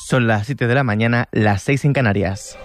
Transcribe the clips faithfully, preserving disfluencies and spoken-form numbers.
Son las siete de la mañana, las seis en Canarias.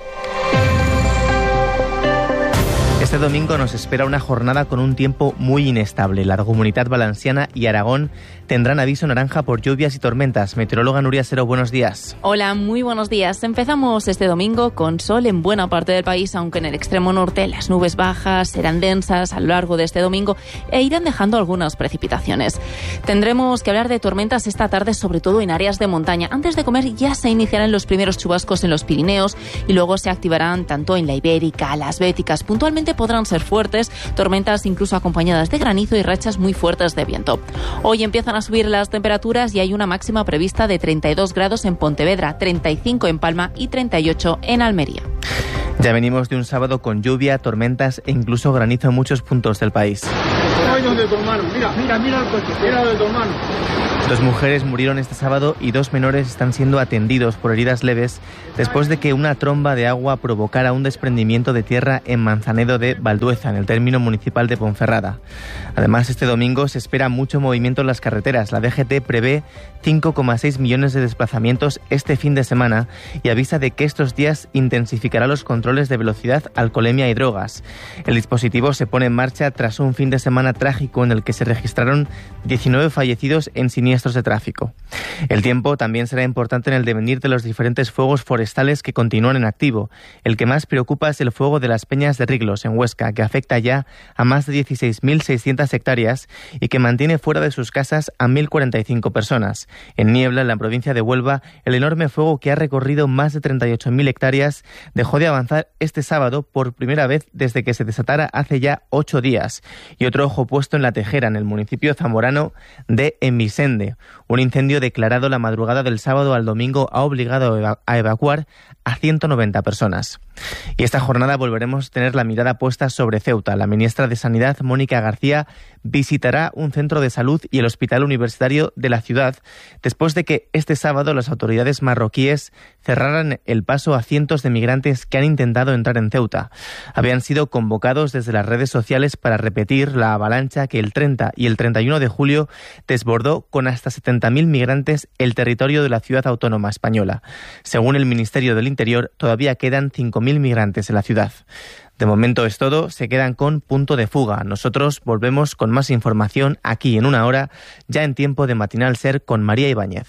Este domingo nos espera una jornada con un tiempo muy inestable. La Comunidad Valenciana y Aragón tendrán aviso naranja por lluvias y tormentas. Meteoróloga Nuria Sero, buenos días. Hola, muy buenos días. Empezamos este domingo con sol en buena parte del país, aunque en el extremo norte las nubes bajas serán densas a lo largo de este domingo e irán dejando algunas precipitaciones. Tendremos que hablar de tormentas esta tarde, sobre todo en áreas de montaña. Antes de comer ya se iniciarán los primeros chubascos en los Pirineos y luego se activarán tanto en la Ibérica, las Béticas. Puntualmente podrán ser fuertes, tormentas incluso acompañadas de granizo y rachas muy fuertes de viento. Hoy empiezan a subir las temperaturas y hay una máxima prevista de treinta y dos grados en Pontevedra, treinta y cinco en Palma y treinta y ocho en Almería. Ya venimos de un sábado con lluvia, tormentas e incluso granizo en muchos puntos del país. Ay, donde tu hermano. Mira, mira, mira el coche. Mira donde tu hermano. Dos mujeres murieron este sábado y dos menores están siendo atendidos por heridas leves después de que una tromba de agua provocara un desprendimiento de tierra en Manzanedo de Valdueza, en el término municipal de Ponferrada. Además, este domingo se espera mucho movimiento en las carreteras. La D G T prevé cinco coma seis millones de desplazamientos este fin de semana y avisa de que estos días intensificará los controles de velocidad, alcoholemia y drogas. El dispositivo se pone en marcha tras un fin de semana trágico en el que se registraron diecinueve fallecidos en siniestros de tráfico. El tiempo también será importante en el devenir de los diferentes fuegos forestales que continúan en activo. El que más preocupa es el fuego de las Peñas de Riglos, en Huesca, que afecta ya a más de dieciséis mil seiscientas hectáreas y que mantiene fuera de sus casas a mil cuarenta y cinco personas. En Niebla, en la provincia de Huelva, el enorme fuego que ha recorrido más de treinta y ocho mil hectáreas dejó de avanzar este sábado por primera vez desde que se desatara hace ya ocho días. Y otro ojo puesto en La Tejera, en el municipio zamorano de Envisende. Un incendio declarado la madrugada del sábado al domingo ha obligado a, eva- a evacuar a ciento noventa personas. Y esta jornada volveremos a tener la mirada puesta sobre Ceuta. La ministra de Sanidad, Mónica García, visitará un centro de salud y el hospital universitario de la ciudad después de que este sábado las autoridades marroquíes cerraran el paso a cientos de migrantes que han intentado entrar en Ceuta. Habían sido convocados desde las redes sociales para repetir la avalancha que el treinta y el treinta y uno de julio desbordó con hasta setenta mil migrantes el territorio de la ciudad autónoma española. Según el Ministerio del Interior, todavía quedan cinco mil migrantes en la ciudad. De momento es todo, se quedan con Punto de Fuga. Nosotros volvemos con más información aquí en una hora, ya en tiempo de Matinal Ser con María Ibáñez.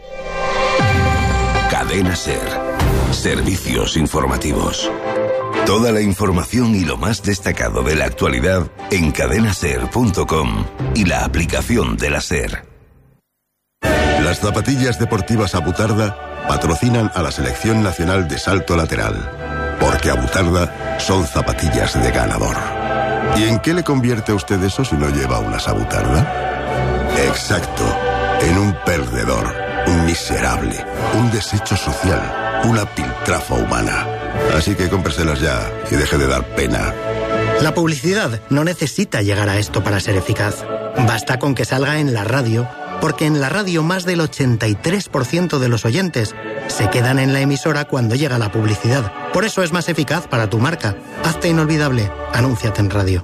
Cadena Ser. Servicios informativos. Toda la información y lo más destacado de la actualidad en cadena ser punto com y la aplicación de la Ser. Las zapatillas deportivas Abutarda patrocinan a la Selección Nacional de Salto Lateral, porque Abutarda son zapatillas de ganador. ¿Y en qué le convierte a usted eso si no lleva unas Abutarda? Exacto, en un perdedor, un miserable, un desecho social, una piltrafa humana. Así que cómpreselas ya y deje de dar pena. La publicidad no necesita llegar a esto para ser eficaz. Basta con que salga en la radio, porque en la radio más del ochenta y tres por ciento de los oyentes se quedan en la emisora cuando llega la publicidad. Por eso es más eficaz para tu marca. Hazte inolvidable. Anúnciate en radio.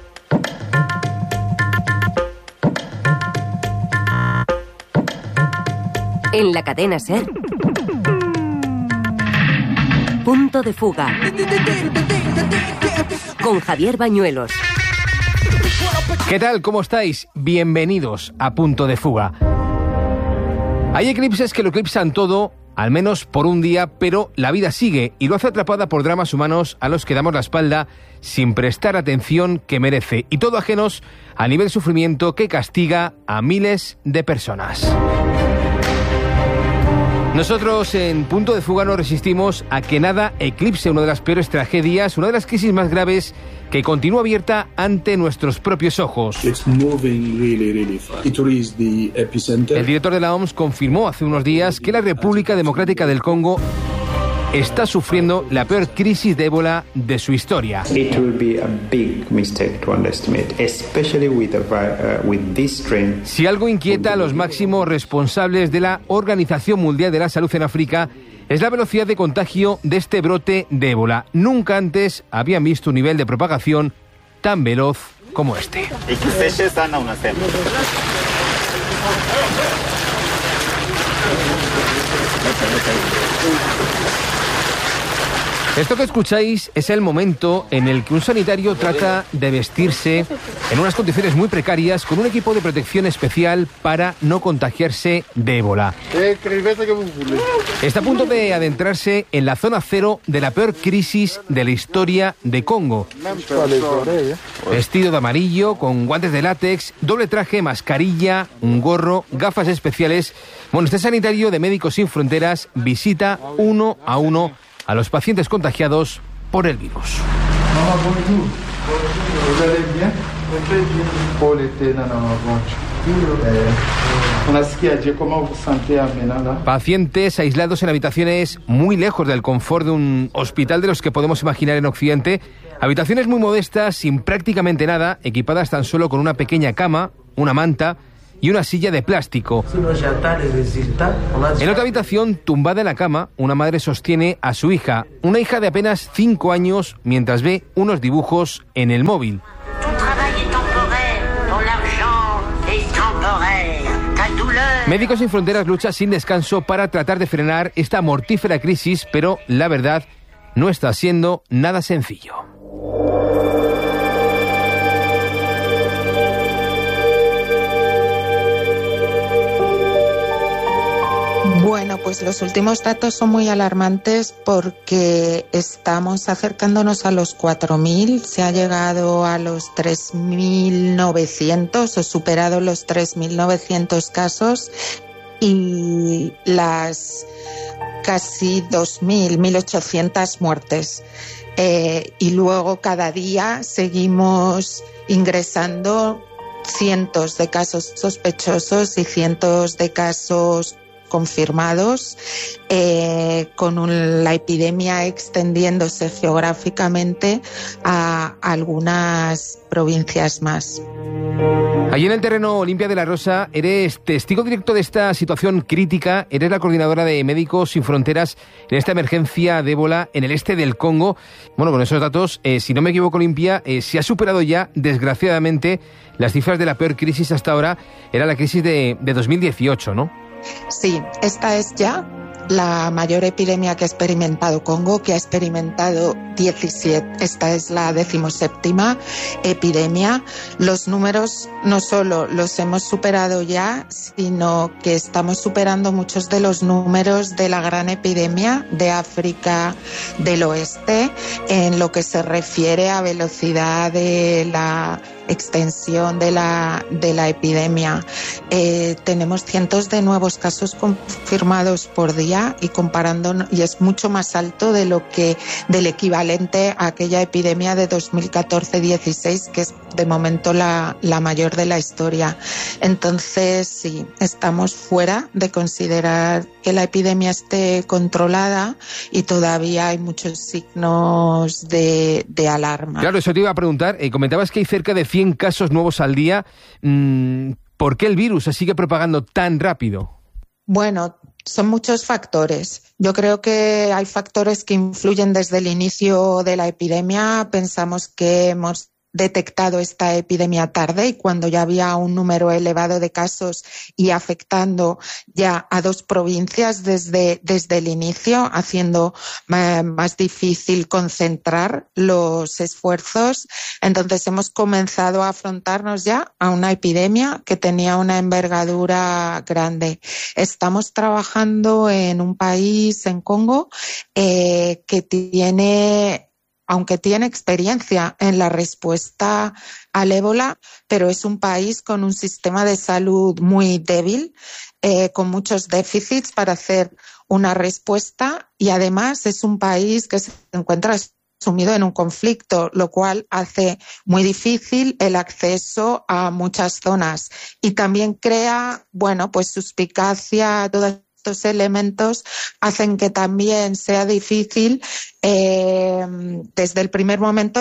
En la cadena Ser. Punto de Fuga. Con Javier Bañuelos. ¿Qué tal? ¿Cómo estáis? Bienvenidos a Punto de Fuga. Hay eclipses que lo eclipsan todo, al menos por un día, pero la vida sigue y lo hace atrapada por dramas humanos a los que damos la espalda sin prestar atención que merece, y todo ajenos al nivel de sufrimiento que castiga a miles de personas. Nosotros en Punto de Fuga no resistimos a que nada eclipse una de las peores tragedias, una de las crisis más graves que continúa abierta ante nuestros propios ojos. It's moving really, really fast. It reached the epicenter. El director de la O M S confirmó hace unos días que la República Democrática del Congo está sufriendo la peor crisis de ébola de su historia. It will be a big mistake to underestimate, especially with, a, uh, with this strain. Si algo inquieta a los máximos responsables de la Organización Mundial de la Salud en África, es la velocidad de contagio de este brote de ébola. Nunca antes habían visto un nivel de propagación tan veloz como este. Esto que escucháis es el momento en el que un sanitario trata de vestirse en unas condiciones muy precarias con un equipo de protección especial para no contagiarse de ébola. Está a punto de adentrarse en la zona cero de la peor crisis de la historia de Congo. Vestido de amarillo, con guantes de látex, doble traje, mascarilla, un gorro, gafas especiales. Bueno, este sanitario de Médicos Sin Fronteras visita uno a uno a los pacientes contagiados por el virus. Pacientes aislados en habitaciones muy lejos del confort de un hospital de los que podemos imaginar en Occidente. Habitaciones muy modestas, sin prácticamente nada, equipadas tan solo con una pequeña cama, una manta y una silla de plástico. En otra habitación, tumbada en la cama, una madre sostiene a su hija, una hija de apenas cinco años, mientras ve unos dibujos en el móvil. Médicos Sin Fronteras lucha sin descanso para tratar de frenar esta mortífera crisis, pero la verdad no está siendo nada sencillo. Bueno, pues los últimos datos son muy alarmantes porque estamos acercándonos a los cuatro mil, se ha llegado a los tres mil novecientos o superado los tres mil novecientos casos y las casi dos mil, mil ochocientas muertes. Eh, y luego cada día seguimos ingresando cientos de casos sospechosos y cientos de casos confirmados, eh, con un, la epidemia extendiéndose geográficamente a algunas provincias más. Allí en el terreno, Olimpia de la Rosa, eres testigo directo de esta situación crítica, eres la coordinadora de Médicos Sin Fronteras en esta emergencia de ébola en el este del Congo. Bueno, con esos datos, eh, si no me equivoco, Olimpia, eh, se ha superado ya, desgraciadamente, las cifras de la peor crisis hasta ahora, era la crisis de, de dos mil dieciocho, ¿no? Sí, esta es ya la mayor epidemia que ha experimentado Congo, que ha experimentado diecisiete. Esta es la decimoséptima epidemia. Los números no solo los hemos superado ya, sino que estamos superando muchos de los números de la gran epidemia de África del Oeste en lo que se refiere a velocidad de la extensión de la, de la epidemia. Eh, tenemos cientos de nuevos casos confirmados por día y comparando, y es mucho más alto de lo que del equivalente a aquella epidemia de dos mil catorce dieciséis, que es de momento la, la mayor de la historia. Entonces, sí, estamos fuera de considerar que la epidemia esté controlada y todavía hay muchos signos de, de alarma. Claro, eso te iba a preguntar. Eh, comentabas que hay cerca de cien casos nuevos al día. Mm, ¿por qué el virus se sigue propagando tan rápido? Bueno, son muchos factores. Yo creo que hay factores que influyen desde el inicio de la epidemia. Pensamos que hemos detectado esta epidemia tarde y cuando ya había un número elevado de casos y afectando ya a dos provincias desde, desde el inicio, haciendo eh, más difícil concentrar los esfuerzos. Entonces hemos comenzado a afrontarnos ya a una epidemia que tenía una envergadura grande. Estamos trabajando en un país, en Congo, eh, que tiene... aunque tiene experiencia en la respuesta al ébola, pero es un país con un sistema de salud muy débil, eh, con muchos déficits para hacer una respuesta, y además es un país que se encuentra sumido en un conflicto, lo cual hace muy difícil el acceso a muchas zonas y también crea, bueno, pues suspicacia, todas estos elementos hacen que también sea difícil eh, desde el primer momento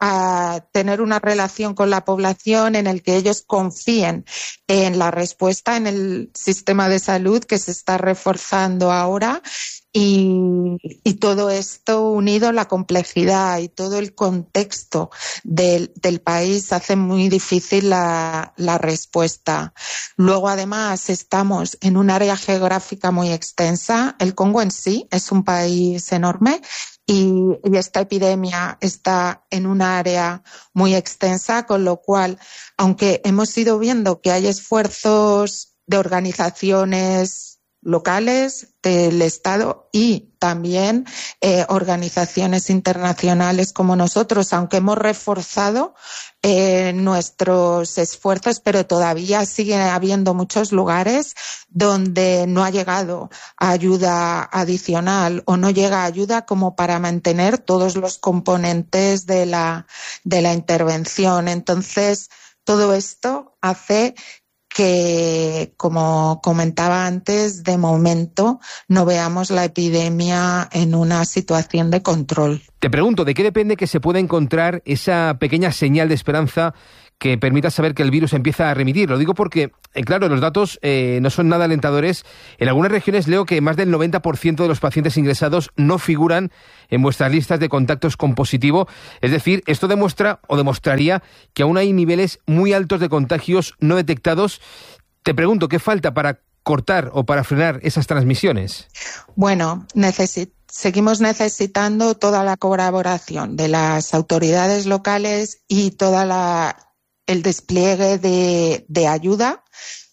a tener una relación con la población en el que ellos confíen en la respuesta en el sistema de salud que se está reforzando ahora. Y, y todo esto unido, la complejidad y todo el contexto del, del país hace muy difícil la, la respuesta. Luego, además, estamos en un área geográfica muy extensa. El Congo en sí es un país enorme y, y esta epidemia está en un área muy extensa, con lo cual, aunque hemos ido viendo que hay esfuerzos de organizaciones locales del Estado y también eh, organizaciones internacionales como nosotros, aunque hemos reforzado eh, nuestros esfuerzos, pero todavía sigue habiendo muchos lugares donde no ha llegado ayuda adicional o no llega ayuda como para mantener todos los componentes de la, de la intervención. Entonces, todo esto hace que, como comentaba antes, de momento no veamos la epidemia en una situación de control. Te pregunto, ¿de qué depende que se pueda encontrar esa pequeña señal de esperanza que permita saber que el virus empieza a remitir? Lo digo porque, eh, claro, los datos eh, no son nada alentadores. En algunas regiones leo que más del noventa por ciento de los pacientes ingresados no figuran en vuestras listas de contactos con positivo. Es decir, esto demuestra o demostraría que aún hay niveles muy altos de contagios no detectados. Te pregunto, ¿qué falta para cortar o para frenar esas transmisiones? Bueno, necesitamos Seguimos necesitando toda la colaboración de las autoridades locales y toda la el despliegue de, de ayuda,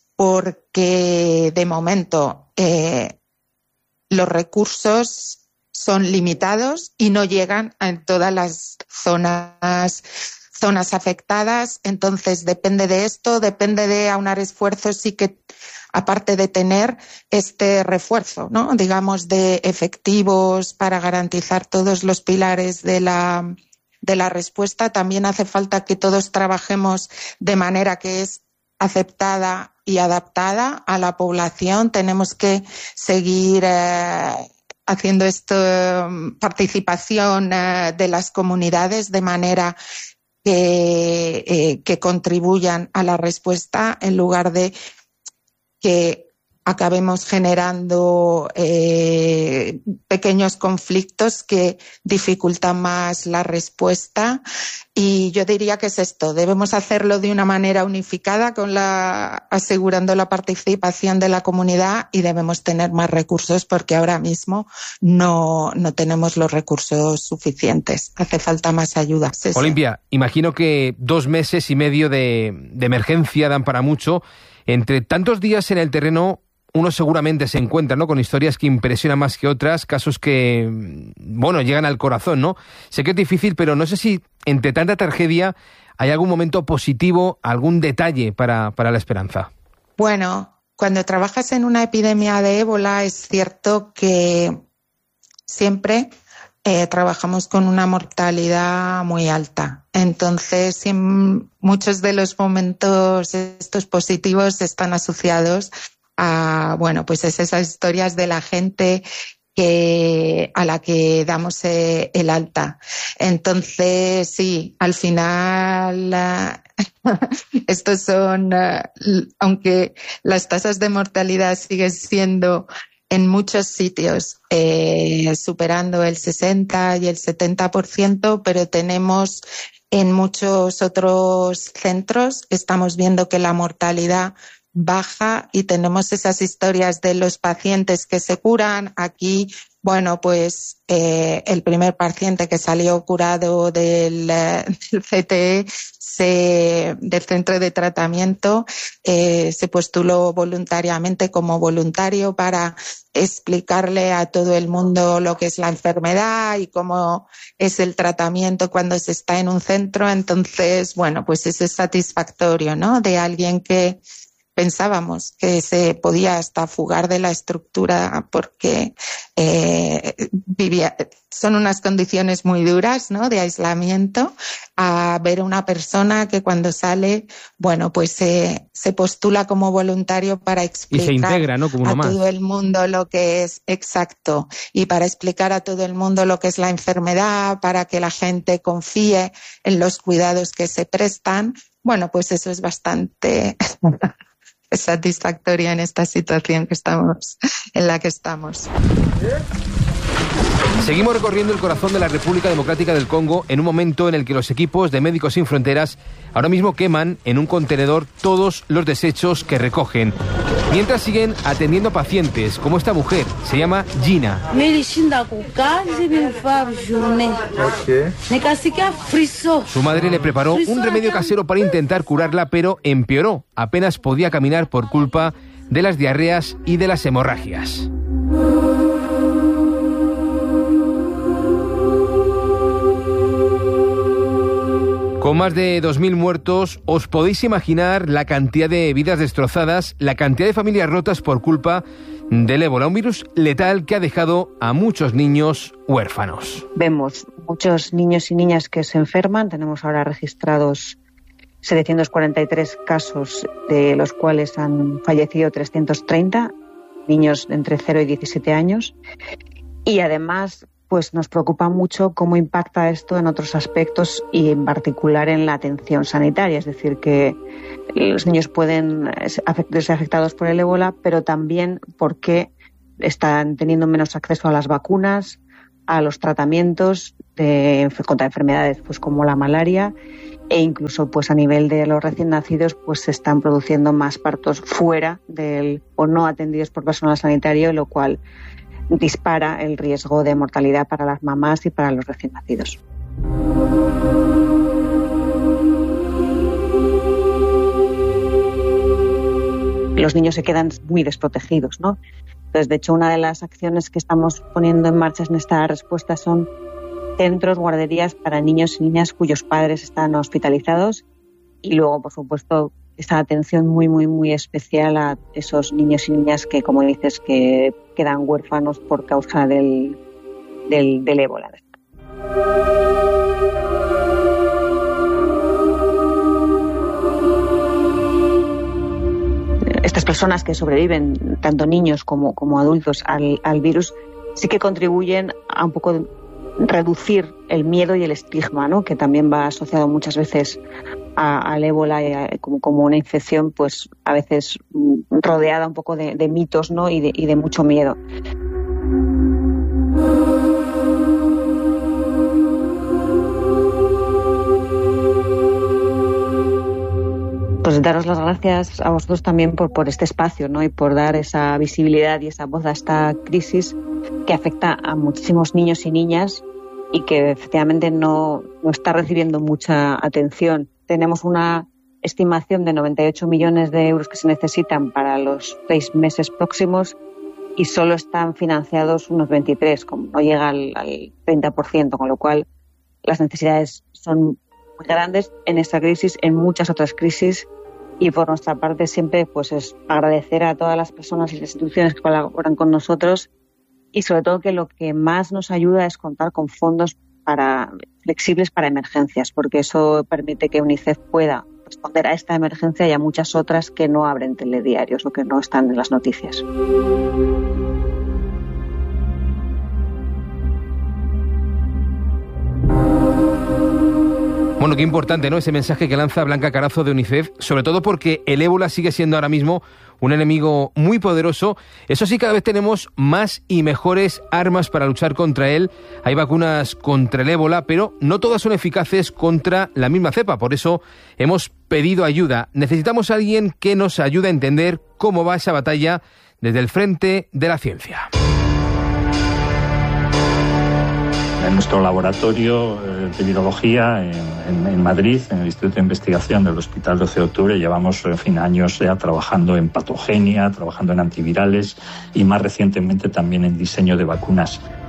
porque de momento eh, los recursos son limitados y no llegan a todas las zonas zonas afectadas. Entonces depende de esto, depende de aunar esfuerzos, sí que aparte de tener este refuerzo, ¿no?, digamos, de efectivos para garantizar todos los pilares de la, de la respuesta, también hace falta que todos trabajemos de manera que es aceptada y adaptada a la población. Tenemos que seguir eh, haciendo esto, participación eh, de las comunidades de manera que, eh, que contribuyan a la respuesta en lugar de que acabemos generando eh, pequeños conflictos que dificultan más la respuesta. Y yo diría que es esto, debemos hacerlo de una manera unificada, con la, asegurando la participación de la comunidad, y debemos tener más recursos porque ahora mismo no, no tenemos los recursos suficientes. Hace falta más ayuda. Sí, Olimpia, sí. Imagino que dos meses y medio de, de emergencia dan para mucho. Entre tantos días en el terreno, uno seguramente se encuentra, ¿no?, con historias que impresionan más que otras, casos que, bueno, llegan al corazón, ¿no? Sé que es difícil, pero no sé si entre tanta tragedia hay algún momento positivo, algún detalle para, para la esperanza. Bueno, cuando trabajas en una epidemia de ébola, es cierto que siempre eh, trabajamos con una mortalidad muy alta. Entonces, en muchos de los momentos estos positivos están asociados a, bueno, pues es esas historias de la gente que a la que damos eh, el alta. Entonces, sí, al final uh, estos son, uh, aunque las tasas de mortalidad siguen siendo en muchos sitios eh, superando el sesenta y el setenta por ciento, pero tenemos en muchos otros centros, estamos viendo que la mortalidad baja y tenemos esas historias de los pacientes que se curan. Aquí, bueno, pues eh, el primer paciente que salió curado del, del C T E, se, del centro de tratamiento, eh, se postuló voluntariamente como voluntario para explicarle a todo el mundo lo que es la enfermedad y cómo es el tratamiento cuando se está en un centro. Entonces, bueno, pues eso es satisfactorio, ¿no?, de alguien que pensábamos que se podía hasta fugar de la estructura porque eh, vivía, son unas condiciones muy duras, ¿no?, de aislamiento, a ver una persona que cuando sale, bueno, pues eh, se postula como voluntario para explicar y se integra, ¿no?, como uno a más. todo el mundo lo que es, exacto, y para explicar a todo el mundo lo que es la enfermedad, para que la gente confíe en los cuidados que se prestan. Bueno, pues eso es bastante satisfactorio en esta situación que estamos, en la que estamos. Seguimos recorriendo el corazón de la República Democrática del Congo en un momento en el que los equipos de Médicos Sin Fronteras ahora mismo queman en un contenedor todos los desechos que recogen, mientras siguen atendiendo a pacientes como esta mujer. Se llama Gina. Su madre le preparó un remedio casero para intentar curarla, pero empeoró. Apenas podía caminar por culpa de las diarreas y de las hemorragias. Con más de dos mil muertos, os podéis imaginar la cantidad de vidas destrozadas, la cantidad de familias rotas por culpa del ébola, un virus letal que ha dejado a muchos niños huérfanos. Vemos muchos niños y niñas que se enferman. Tenemos ahora registrados setecientos cuarenta y tres casos, de los cuales han fallecido trescientos treinta, niños de entre cero y diecisiete años. Y además, pues nos preocupa mucho cómo impacta esto en otros aspectos y en particular en la atención sanitaria. Es decir, que los niños pueden ser afectados por el ébola, pero también porque están teniendo menos acceso a las vacunas, a los tratamientos de, contra enfermedades pues como la malaria, e incluso pues a nivel de los recién nacidos pues se están produciendo más partos fuera del o no atendidos por personal sanitario, lo cual dispara el riesgo de mortalidad para las mamás y para los recién nacidos. Los niños se quedan muy desprotegidos, ¿no? Entonces, de hecho, una de las acciones que estamos poniendo en marcha en esta respuesta son centros, guarderías para niños y niñas cuyos padres están hospitalizados, y luego, por supuesto, esta atención muy, muy, muy especial a esos niños y niñas que, como dices, que quedan huérfanos por causa del, del, del ébola. Estas personas que sobreviven, tanto niños como, como adultos, al, al virus, sí que contribuyen a un poco reducir el miedo y el estigma, ¿no?, que también va asociado muchas veces a, al ébola y a, como, como una infección, pues a veces rodeada un poco de, de mitos, ¿no?, y de, y de mucho miedo. Pues daros las gracias a vosotros también por, por este espacio, ¿no?, y por dar esa visibilidad y esa voz a esta crisis que afecta a muchísimos niños y niñas y que efectivamente no, no está recibiendo mucha atención. Tenemos una estimación de noventa y ocho millones de euros que se necesitan para los seis meses próximos y solo están financiados unos veintitrés, como no llega al, al treinta por ciento, con lo cual las necesidades son muy grandes en esta crisis, en muchas otras crisis. Y por nuestra parte siempre pues es agradecer a todas las personas y las instituciones que colaboran con nosotros, y sobre todo que lo que más nos ayuda es contar con fondos para, flexibles para emergencias, porque eso permite que UNICEF pueda responder a esta emergencia y a muchas otras que no abren telediarios o que no están en las noticias. Bueno, qué importante, ¿no?, ese mensaje que lanza Blanca Carazo de UNICEF, sobre todo porque el ébola sigue siendo ahora mismo un enemigo muy poderoso. Eso sí, cada vez tenemos más y mejores armas para luchar contra él. Hay vacunas contra el ébola, pero no todas son eficaces contra la misma cepa. Por eso hemos pedido ayuda. Necesitamos a alguien que nos ayude a entender cómo va esa batalla desde el frente de la ciencia. En nuestro laboratorio de virología en, en, en Madrid, en el Instituto de Investigación del Hospital doce de octubre, llevamos en fin, años ya trabajando en patogenia, trabajando en antivirales y más recientemente también en diseño de vacunas.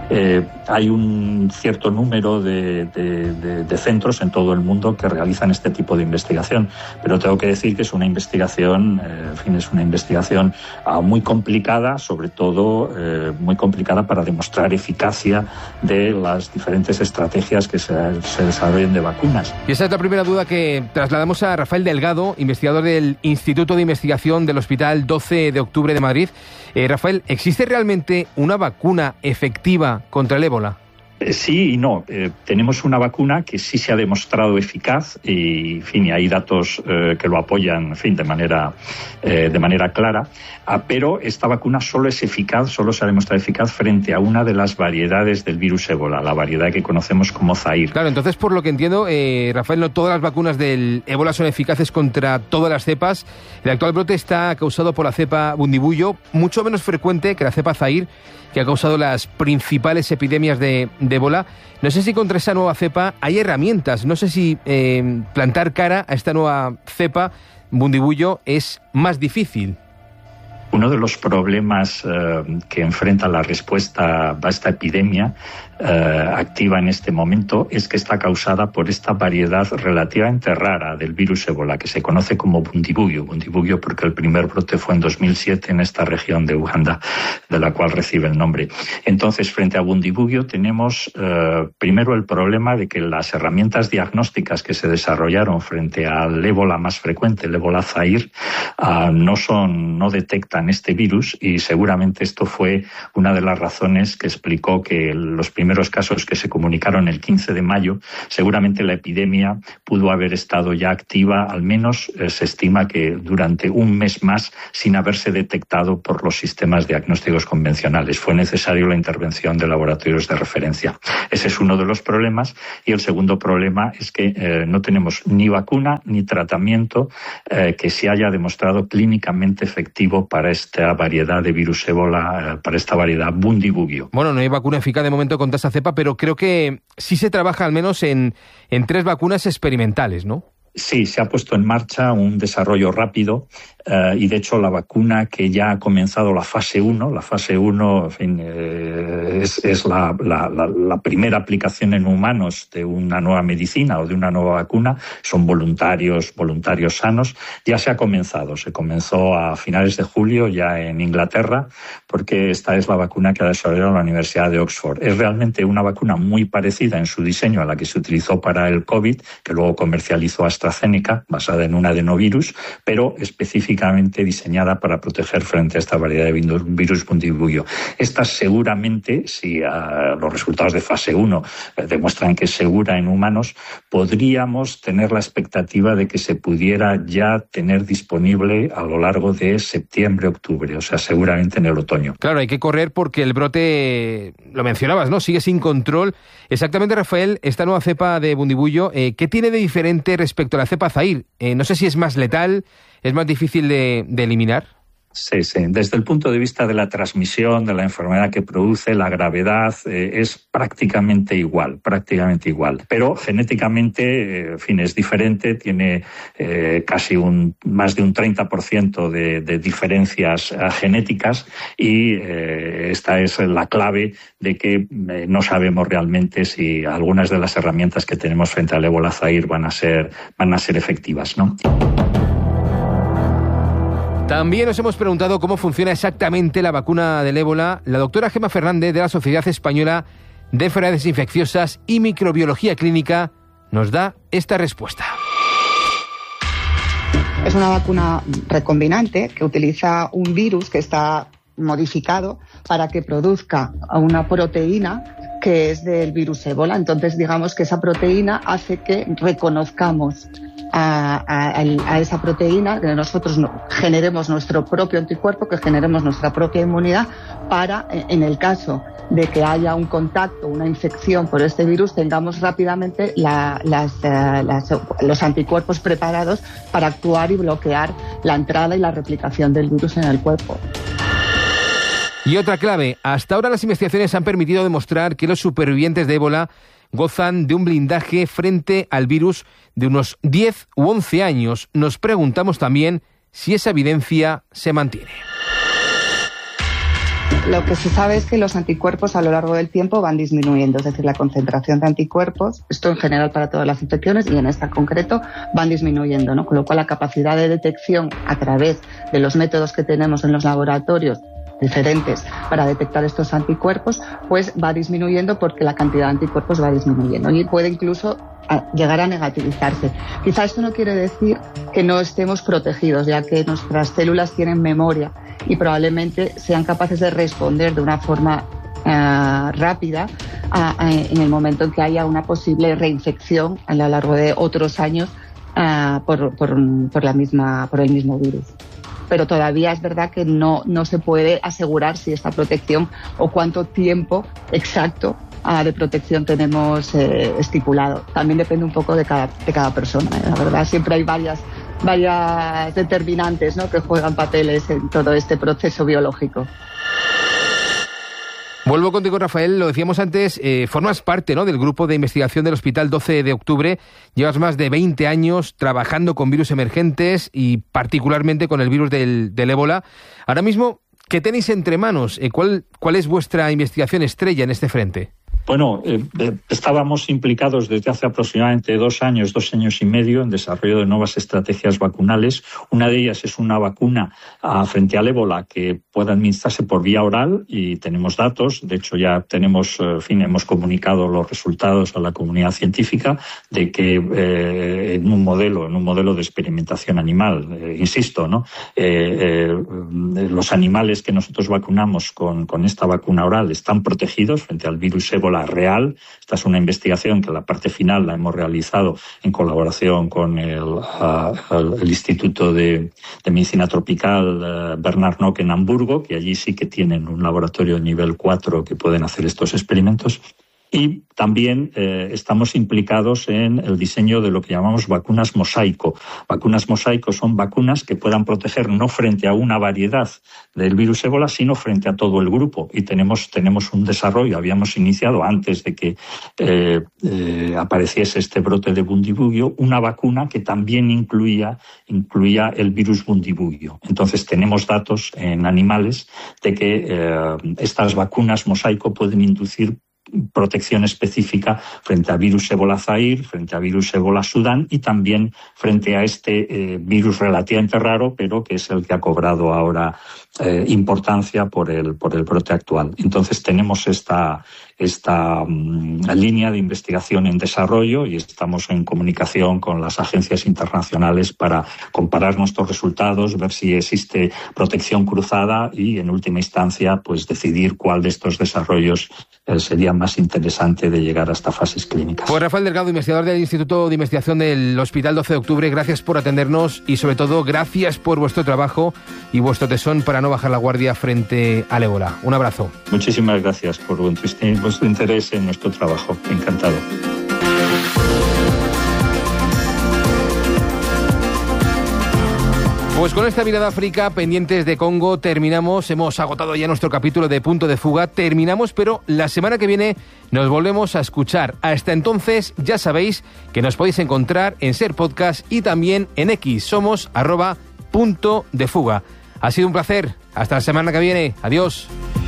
Eh, hay un cierto número de, de, de, de centros en todo el mundo que realizan este tipo de investigación, pero tengo que decir que es una investigación, eh, en fin, es una investigación uh, muy complicada, sobre todo eh, muy complicada para demostrar eficacia de las diferentes estrategias que se, se desarrollen de vacunas. Y esa es la primera duda que trasladamos a Rafael Delgado, investigador del Instituto de Investigación del Hospital doce de octubre de Madrid. Eh, Rafael, ¿existe realmente una vacuna efectiva contra el ébola? Sí y no. Eh, tenemos una vacuna que sí se ha demostrado eficaz y, en fin, y hay datos eh, que lo apoyan, en fin, de manera eh, de manera clara. Ah, pero esta vacuna solo es eficaz, solo se ha demostrado eficaz frente a una de las variedades del virus ébola, la variedad que conocemos como Zaire. Claro, entonces, por lo que entiendo, eh, Rafael, no todas las vacunas del ébola son eficaces contra todas las cepas. El actual brote está causado por la cepa Bundibugyo, mucho menos frecuente que la cepa Zaire, que ha causado las principales epidemias de, de ébola. No sé si contra esa nueva cepa hay herramientas, no sé si eh, plantar cara a esta nueva cepa Bundibugyo es más difícil. Uno de los problemas eh, que enfrenta la respuesta a esta epidemia eh, activa en este momento es que está causada por esta variedad relativamente rara del virus ébola, que se conoce como Bundibugyo. Bundibugyo porque el primer brote fue en dos mil siete en esta región de Uganda, de la cual recibe el nombre. Entonces, frente a Bundibugyo tenemos eh, primero el problema de que las herramientas diagnósticas que se desarrollaron frente al ébola más frecuente, el ébola Zaire, eh, no son, no detectan este virus, y seguramente esto fue una de las razones que explicó que los primeros casos que se comunicaron el quince de mayo, seguramente la epidemia pudo haber estado ya activa, al menos eh, se estima que durante un mes más, sin haberse detectado por los sistemas diagnósticos convencionales. Fue necesario la intervención de laboratorios de referencia. Ese es uno de los problemas, y el segundo problema es que eh, no tenemos ni vacuna ni tratamiento eh, que se haya demostrado clínicamente efectivo para esta variedad de virus ébola, para esta variedad Bundibugyo. Bueno, no hay vacuna eficaz de momento contra esta cepa, pero creo que sí se trabaja al menos en, en tres vacunas experimentales, ¿no? Sí, se ha puesto en marcha un desarrollo rápido uh, y de hecho la vacuna que ya ha comenzado la fase uno, la fase uno en fin, eh, es, es la, la, la, la primera aplicación en humanos de una nueva medicina o de una nueva vacuna, son voluntarios, voluntarios sanos, ya se ha comenzado, se comenzó a finales de julio ya en Inglaterra, porque esta es la vacuna que ha desarrollado la Universidad de Oxford. Es realmente una vacuna muy parecida en su diseño a la que se utilizó para el COVID, que luego comercializó AstraZeneca, basada en un adenovirus, pero específicamente diseñada para proteger frente a esta variedad de virus Bundibugyo. Esta seguramente, si uh, los resultados de fase uno uh, demuestran que es segura en humanos, podríamos tener la expectativa de que se pudiera ya tener disponible a lo largo de septiembre, octubre, o sea, seguramente en el otoño. Claro, hay que correr porque el brote, lo mencionabas, ¿no? Sigue sin control. Exactamente, Rafael, esta nueva cepa de Bundibugyo, eh, ¿qué tiene de diferente respecto a la cepa Zaire? Eh, no sé si es más letal, es más difícil de, de eliminar. Sí, sí. Desde el punto de vista de la transmisión, de la enfermedad que produce, la gravedad, eh, es prácticamente igual, prácticamente igual. Pero genéticamente, eh, en fin, es diferente, tiene eh, casi un más de un treinta por ciento de, de diferencias eh, genéticas, y eh, esta es la clave de que eh, no sabemos realmente si algunas de las herramientas que tenemos frente al ébola Zaire van a ser, van a ser efectivas, ¿no? También nos hemos preguntado cómo funciona exactamente la vacuna del ébola. La doctora Gemma Fernández, de la Sociedad Española de Enfermedades Infecciosas y Microbiología Clínica, nos da esta respuesta. Es una vacuna recombinante que utiliza un virus que está modificado para que produzca una proteína que es del virus ébola. Entonces, digamos que esa proteína hace que reconozcamos A, a, a esa proteína, que nosotros no, generemos nuestro propio anticuerpo, que generemos nuestra propia inmunidad para, en el caso de que haya un contacto, una infección por este virus, tengamos rápidamente la, las, uh, las, los anticuerpos preparados para actuar y bloquear la entrada y la replicación del virus en el cuerpo. Y otra clave, hasta ahora las investigaciones han permitido demostrar que los supervivientes de ébola gozan de un blindaje frente al virus de unos diez u once años. Nos preguntamos también si esa evidencia se mantiene. lo que se sabe es que los anticuerpos a lo largo del tiempo van disminuyendo, es decir, la concentración de anticuerpos, esto en general para todas las infecciones y en esta concreto, van disminuyendo, ¿no? Con lo cual la capacidad de detección a través de los métodos que tenemos en los laboratorios diferentes para detectar estos anticuerpos, pues va disminuyendo porque la cantidad de anticuerpos va disminuyendo y puede incluso a llegar a negativizarse. Quizá esto no quiere decir que no estemos protegidos, ya que nuestras células tienen memoria y probablemente sean capaces de responder de una forma uh, rápida a, a, en el momento en que haya una posible reinfección a lo largo de otros años uh, por, por, por, la misma, por el mismo virus. Pero todavía es verdad que no, no se puede asegurar si esta protección o cuánto tiempo exacto uh, de protección tenemos eh, estipulado. También depende un poco de cada, de cada persona, ¿eh? La verdad, siempre hay varias, varias determinantes, ¿no?, que juegan papeles en todo este proceso biológico. Vuelvo contigo, Rafael. Lo decíamos antes, eh, formas parte, ¿no?, del grupo de investigación del Hospital doce de octubre. Llevas más de veinte años trabajando con virus emergentes y particularmente con el virus del, del ébola. Ahora mismo, ¿qué tenéis entre manos? Eh, ¿cuál, ¿Cuál es vuestra investigación estrella en este frente? Bueno, eh, estábamos implicados desde hace aproximadamente dos años, dos años y medio en desarrollo de nuevas estrategias vacunales. Una de ellas es una vacuna uh, frente al ébola que pueda administrarse por vía oral y tenemos datos. De hecho, ya tenemos, en fin, hemos comunicado los resultados a la comunidad científica de que eh, en un modelo, en un modelo de experimentación animal, eh, insisto, ¿no? Eh, eh, los animales que nosotros vacunamos con, con esta vacuna oral están protegidos frente al virus ébola real. Esta es una investigación que la parte final la hemos realizado en colaboración con el, uh, el, el Instituto de, de Medicina Tropical uh, Bernard Nock en Hamburgo, que allí sí que tienen un laboratorio de nivel cuatro que pueden hacer estos experimentos. Y también eh, estamos implicados en el diseño de lo que llamamos vacunas mosaico. Vacunas mosaico son vacunas que puedan proteger no frente a una variedad del virus ébola, sino frente a todo el grupo. Y tenemos, tenemos un desarrollo, habíamos iniciado antes de que eh, eh, apareciese este brote de Bundibugyo, una vacuna que también incluía, incluía el virus Bundibugyo. Entonces tenemos datos en animales de que eh, estas vacunas mosaico pueden inducir protección específica frente a virus ébola Zaire, frente a virus ébola Sudán y también frente a este eh, virus relativamente raro, pero que es el que ha cobrado ahora eh, importancia por el, por el brote actual. Entonces tenemos esta, esta um, línea de investigación en desarrollo y estamos en comunicación con las agencias internacionales para comparar nuestros resultados, ver si existe protección cruzada y, en última instancia, pues decidir cuál de estos desarrollos eh, sería más interesante de llegar hasta fases clínicas. Pues Rafael Delgado, investigador del Instituto de Investigación del Hospital doce de octubre, gracias por atendernos y, sobre todo, gracias por vuestro trabajo y vuestro tesón para no bajar la guardia frente al ébola. Un abrazo. Muchísimas gracias por vuestro interés en nuestro trabajo. Encantado. Pues con esta mirada a África, pendientes de Congo, terminamos. Hemos agotado ya nuestro capítulo de Punto de Fuga. Terminamos, pero la semana que viene nos volvemos a escuchar. Hasta entonces, ya sabéis que nos podéis encontrar en Ser Podcast y también en X. Somos arroba Punto de Fuga. Ha sido un placer. Hasta la semana que viene. Adiós.